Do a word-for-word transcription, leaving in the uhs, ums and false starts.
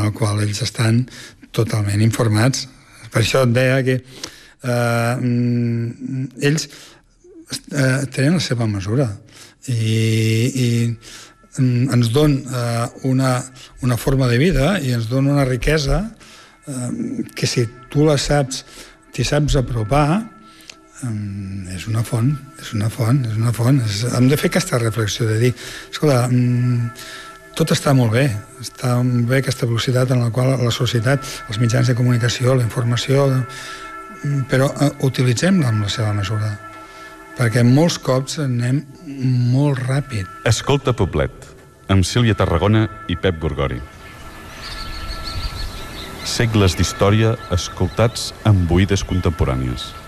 el qual ells estan totalment informats. Per això et deia que eh, ells eh, tenen la seva mesura i, i ens donen eh, una, una forma de vida i ens donen una riquesa eh, que si tu la saps, t'hi saps apropar, és una font, és una font, és una font. Hem de fer aquesta reflexió de dir, escolta, tot està molt bé, està molt bé aquesta velocitat en la qual la societat, els mitjans de comunicació, la informació, però utilitzem-la amb la seva mesura, perquè molts cops anem molt ràpid. Escolta Poblet, amb Sílvia Tarragona i Pep Gorgori. Segles d'història escoltats amb oïdes contemporànies.